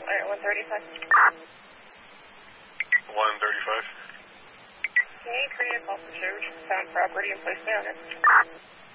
Alright, 135. 135. Can you create a call for search, found property and place me on it?